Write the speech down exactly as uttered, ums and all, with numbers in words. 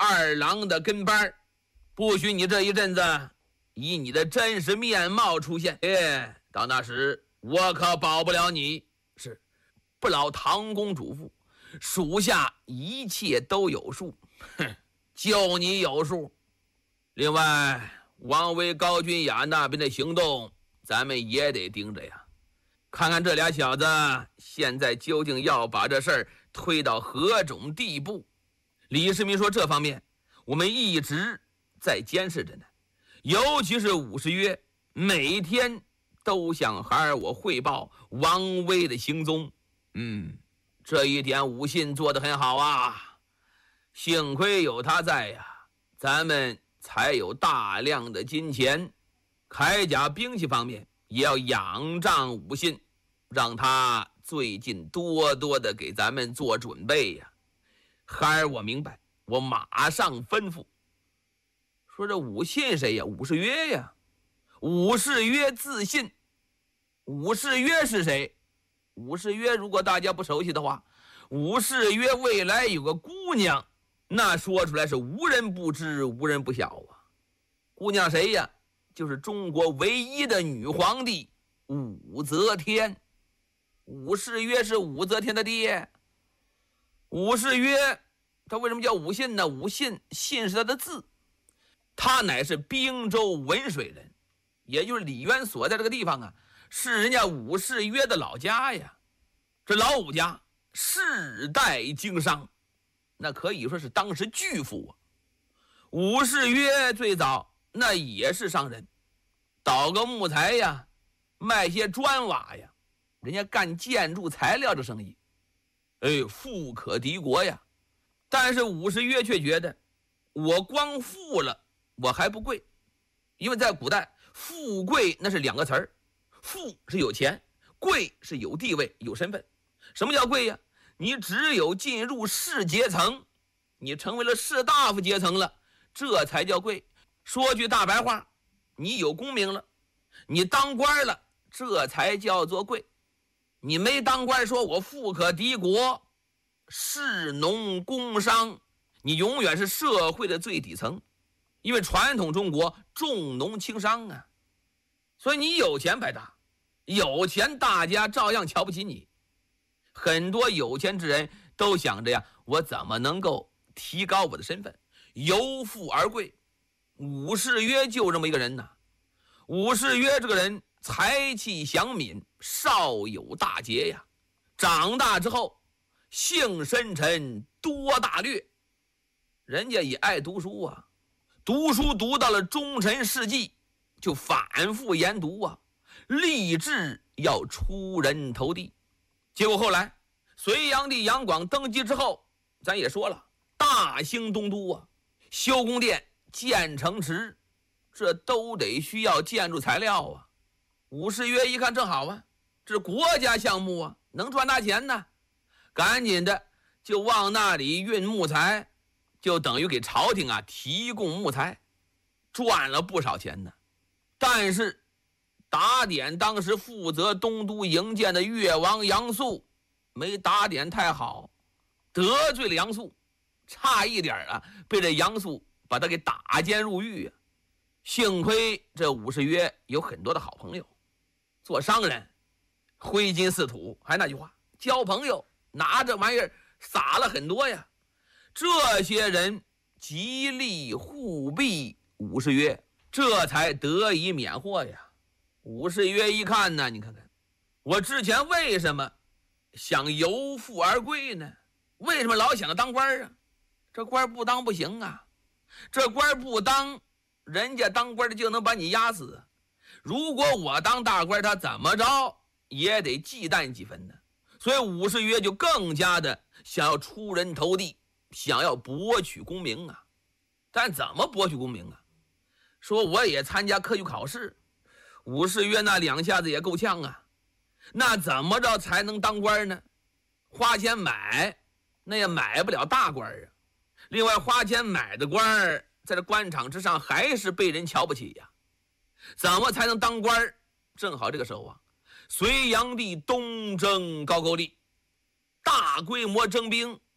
二郎的跟班，不许你这一阵子以你的真实面貌出现。哎，到那时我可保不了你。是，不劳唐公主父，属下一切都有数。哼，就你有数。另外，王威、高君雅那边的行动，咱们也得盯着呀。看看这俩小子现在究竟要把这事儿推到何种地步。李世民说，这方面我们一直在监视着呢，尤其是武士约每天都向孩儿我汇报王威的行踪。嗯，这一点武信做得很好啊，幸亏有他在呀，咱们才有大量的金钱。铠甲兵器方面也要仰仗武信，让他最近多多的给咱们做准备呀。孩儿我明白，我马上吩咐。说这武信谁呀？武士约呀。武士约自信。武士约是谁？武士约如果大家不熟悉的话，武士约未来有个姑娘，那说出来是无人不知无人不晓啊。姑娘谁呀？就是中国唯一的女皇帝武则天。武士约是武则天的爹。武士约他为什么叫武信呢？武信，信是他的字，他乃是滨州文水人，也就是李渊所在这个地方啊，是人家武士约的老家呀。这老武家世代经商，那可以说是当时巨富啊。武士约最早那也是商人，倒个木材呀，卖些砖瓦呀，人家干建筑材料的生意，哎，富可敌国呀。但是武士约却觉得，我光富了我还不贵。因为在古代，富贵那是两个词儿，富是有钱，贵是有地位有身份。什么叫贵呀？你只有进入士阶层，你成为了士大夫阶层了，这才叫贵。说句大白话，你有功名了，你当官了，这才叫做贵。你没当官，说我富可敌国，士农工商，你永远是社会的最底层。因为传统中国重农轻商啊，所以你有钱白搭，有钱大家照样瞧不起你。很多有钱之人都想着呀，我怎么能够提高我的身份，由富而贵。武士约就这么一个人呢。武士约这个人才气祥敏，少有大节呀。长大之后性深沉，多大略，人家也爱读书啊。读书读到了中臣世纪，就反复研读啊，立志要出人头地。结果后来隋炀帝杨广登基之后，咱也说了，大兴东都啊，修宫殿建城池，这都得需要建筑材料啊。武士约一看正好啊，这是国家项目啊，能赚大钱呢，赶紧的就往那里运木材，就等于给朝廷啊提供木材，赚了不少钱呢。但是打点当时负责东都营建的越王杨素没打点太好，得罪了杨素，差一点啊被这杨素把他给打监入狱啊。幸亏这武士约有很多的好朋友，做商人挥金似土，还那句话，交朋友拿这玩意儿撒了很多呀。这些人极力护庇武士约，这才得以免祸呀。武士约一看呢，你看看我之前为什么想由富而贵呢？为什么老想着当官啊？这官不当不行啊，这官不当，人家当官的就能把你压死。如果我当大官，他怎么着也得忌惮几分呢。所以武士约就更加的想要出人头地，想要博取功名啊。但怎么博取功名啊？说我也参加科举考试，武士约那两下子也够呛啊。那怎么着才能当官呢？花钱买那也买不了大官啊。另外花钱买的官在这官场之上还是被人瞧不起呀。怎么才能当官？正好这个时候啊，隋炀帝东征高句丽，大规模征兵，